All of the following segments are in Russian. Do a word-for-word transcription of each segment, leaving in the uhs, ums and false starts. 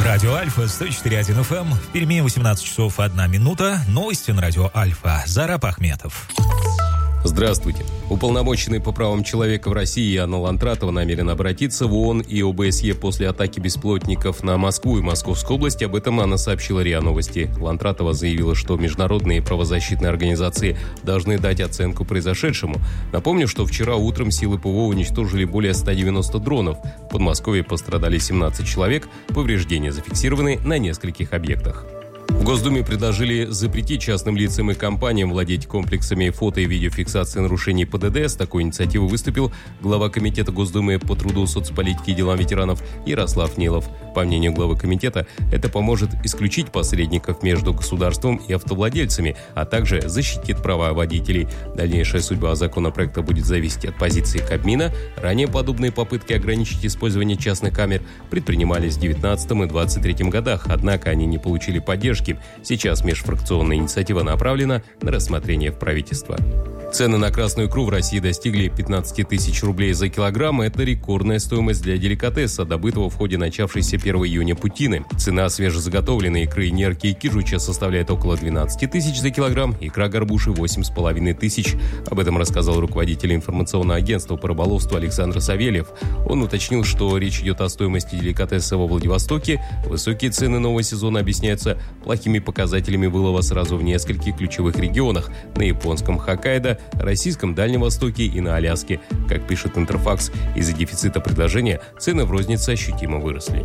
Радио Альфа, сто четыре и один эф эм. В Перми восемнадцать часов одна минута. Новости на Радио Альфа. Зараб Ахметов. Здравствуйте. Уполномоченный по правам человека в России Анна Лантратова намерен обратиться в ООН и о бэ эс е после атаки беспилотников на Москву и Московскую область. Об этом она сообщила РИА Новости. Лантратова заявила, что международные правозащитные организации должны дать оценку произошедшему. Напомню, что вчера утром силы ПВО уничтожили более ста девяноста дронов. В Подмосковье пострадали семнадцать человек. Повреждения зафиксированы на нескольких объектах. В Госдуме предложили запретить частным лицам и компаниям владеть комплексами фото- и видеофиксации нарушений пэ дэ дэ. С такой инициативой выступил глава Комитета Госдумы по труду, соцполитике и делам ветеранов Ярослав Нилов. По мнению главы комитета, это поможет исключить посредников между государством и автовладельцами, а также защитит права водителей. Дальнейшая судьба законопроекта будет зависеть от позиции Кабмина. Ранее подобные попытки ограничить использование частных камер предпринимались в девятнадцатом и двадцать третьем годах, однако они не получили поддержки. Сейчас межфракционная инициатива направлена на рассмотрение в правительство. Цены на красную икру в России достигли пятнадцать тысяч рублей за килограмм. Это рекордная стоимость для деликатеса, добытого в ходе начавшейся первого июня путины. Цена свежезаготовленной икры нерки и кижуча составляет около двенадцать тысяч за килограмм, икра горбуши восемь с половиной тысяч. Об этом рассказал руководитель информационного агентства по рыболовству Александр Савельев. Он уточнил, что речь идет о стоимости деликатеса во Владивостоке. Высокие цены нового сезона объясняются плохими показателями вылова сразу в нескольких ключевых регионах – на японском Хоккайдо, российском Дальнем Востоке и на Аляске. Как пишет Интерфакс, из-за дефицита предложения цены в рознице ощутимо выросли.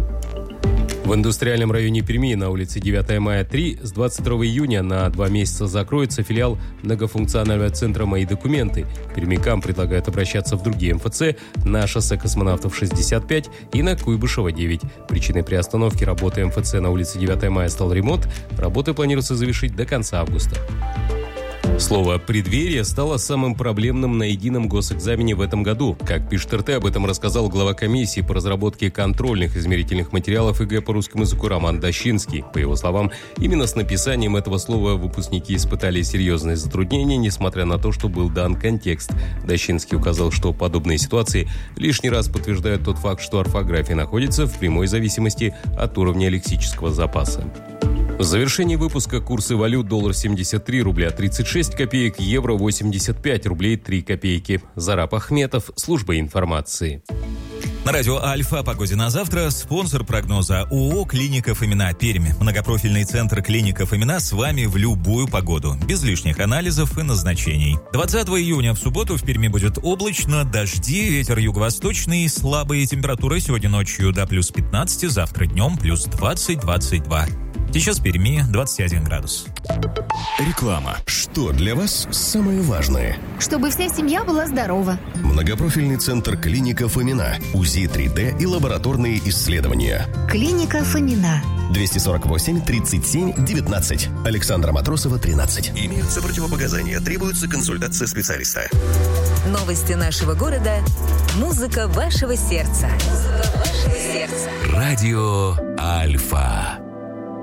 В индустриальном районе Перми на улице девятого мая три с двадцать второго июня на два месяца закроется филиал многофункционального центра «Мои документы». Пермякам предлагают обращаться в другие эм эф цэ на шоссе Космонавтов шестьдесят пять и на Куйбышева девять. Причиной приостановки работы эм эф цэ на улице девятого мая стал ремонт. Работы планируется завершить до конца августа. Слово «преддверие» стало самым проблемным на едином госэкзамене в этом году. Как пишет эр тэ, об этом рассказал глава комиссии по разработке контрольных измерительных материалов ЕГЭ по русскому языку Роман Дощинский. По его словам, именно с написанием этого слова выпускники испытали серьезные затруднения, несмотря на то, что был дан контекст. Дощинский указал, что подобные ситуации лишний раз подтверждают тот факт, что орфография находится в прямой зависимости от уровня лексического запаса. В завершении выпуска курсы валют: доллар семьдесят три рубля тридцать шесть копеек, евро восемьдесят пять рублей три копейки. Зараб Ахметов, служба информации. На Радио Альфа о погоде на завтра. Спонсор прогноза ООО «Клиника Фомина» Пермь. Многопрофильный центр «Клиника Фомина» с вами в любую погоду, без лишних анализов и назначений. двадцатого июня в субботу в Перми будет облачно, дожди, ветер юго-восточный, слабые температуры сегодня ночью до плюс пятнадцать, завтра днем плюс двадцать - двадцать два. Сейчас в Перми двадцать один градус. Реклама. Что для вас самое важное? Чтобы вся семья была здорова. Многопрофильный центр «Клиника Фомина». УЗИ три дэ и лабораторные исследования. Клиника Фомина. двести сорок восемь тридцать семь девятнадцать. Александра Матросова, тринадцать. Имеются противопоказания. Требуется консультация специалиста. Новости нашего города. Музыка вашего сердца. Музыка вашего сердца. Радио Альфа.